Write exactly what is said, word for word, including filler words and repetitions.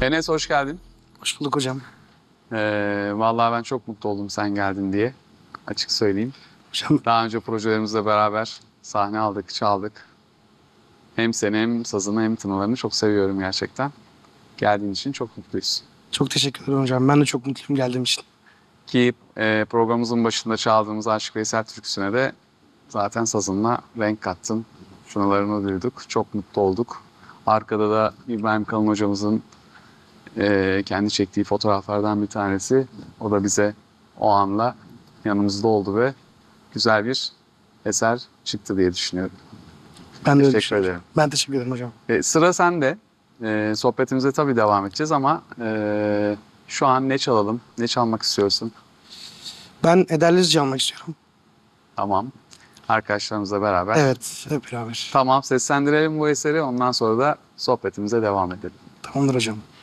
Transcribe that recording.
Enes hoş geldin. Hoş bulduk hocam. Ee, vallahi ben çok mutlu oldum sen geldin diye. Açık söyleyeyim. Hocam Daha önce projelerimizle beraber sahne aldık, çaldık. Hem seni hem sazını hem tınılarını çok seviyorum gerçekten. Geldiğin için çok mutluyuz. çok teşekkür ederim hocam. Ben de çok mutluyum geldiğim için. Ki e, programımızın başında çaldığımız Aşık Veysel türküsüne de zaten sazınla renk kattın. Şunalarını duyduk. Çok mutlu olduk. Arkada da İbrahim Kalın hocamızın e, kendi çektiği fotoğraflardan bir tanesi. O da bize o anla yanımızda oldu ve güzel bir eser çıktı diye düşünüyorum. Ben de öyle Teşekkür düşünüyorum. ederim. Ben teşekkür ederim hocam. E, sıra sende. E, sohbetimize tabii devam edeceğiz ama e, şu an ne çalalım, ne çalmak istiyorsun? Ben Ederliz çalmak istiyorum. Tamam. Arkadaşlarımızla beraber. Evet, hep beraber. Tamam, seslendirelim bu eseri. Ondan sonra da sohbetimize devam edelim. Tamamdır hocam.